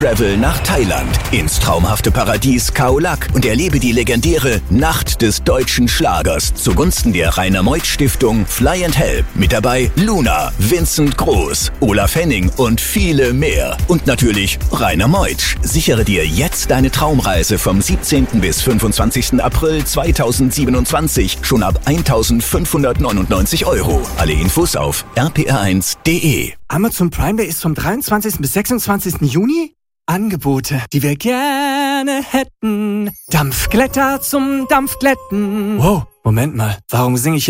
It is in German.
Travel nach Thailand ins traumhafte Paradies Khao Lak und erlebe die legendäre Nacht des deutschen Schlagers zugunsten der Rainer Meuth Stiftung Fly and Help. Mit dabei Luna, Vincent Groß, Olaf Henning und viele mehr. Und natürlich Rainer Meuth. Sichere dir jetzt deine Traumreise vom 17. bis 25. April 2027 schon ab 1.599 €. Alle Infos auf rpr1.de. Amazon Prime Day ist vom 23. bis 26. Juni? Angebote, die wir gerne hätten. Dampfglätter zum Dampfglätten. Wow, Moment mal, warum singe ich